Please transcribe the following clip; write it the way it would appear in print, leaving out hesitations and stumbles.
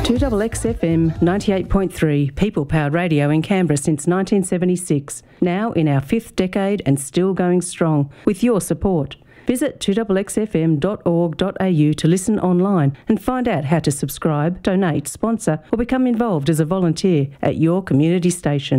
2XXFM 98.3, people-powered radio in Canberra since 1976. Now in our 5th decade and still going strong, with your support. Visit 2XXFM.org.au to listen online and find out how to subscribe, donate, sponsor or become involved as a volunteer at your community station.